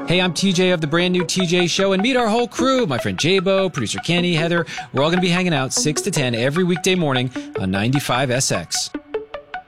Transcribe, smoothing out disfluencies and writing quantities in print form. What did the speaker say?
Hey, I'm TJ of the brand new TJ Show, and meet our whole crew. My friend Jabo, producer Kenny, Heather. We're all going to be hanging out 6 to 10 every weekday morning on 95SX.